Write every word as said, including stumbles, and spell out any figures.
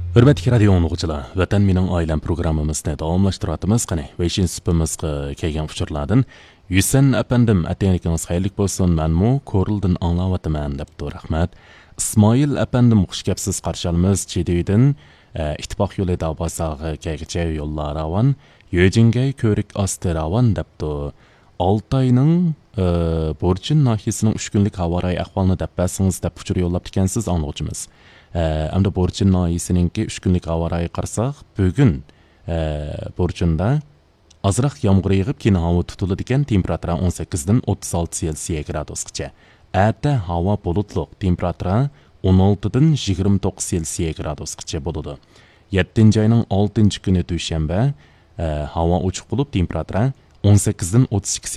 Hürmetli radio anlıqçılar, Vatan Mening Oilam programmamizni davomlashtiryapmiz. Qani, Weixin sipimizga kelgan uchurlardan Yusen apandim ataynikingiz xayrlik bo'lsin. Menmu Korildan anglayapman debdi. Rahmat. Ismoil apandim xush kelibsiz qarshi olamiz. Chediydan ittifoq yo'lida bosag'i kelgicha yo'llar ravan, Yojingay ko'rik osti ravan debdi. Altayning Borchin nahiyasining uch kunlik havo rayi ahvolini deb bersangiz deb uchur yo'llab ekansiz anlıqçımız. Amda Borchin nahiyasininki uch kunlik havo rayi qarsak, bugun Borchinda azroq yomg'ir yig'ib, keyin havo tutiladi ekan, temperatura o'n sakkizdan o'ttiz olti Selsiya gradusgacha. Erta havo bulutliq, temperatura o'n oltidan yigirma to'qqiz Selsiya gradusgacha bo'ladi. yettinchi oyning oltinchi kuni dushanba havo ochiq bo'lib, temperatura o'n sakkizdan o'ttiz ikki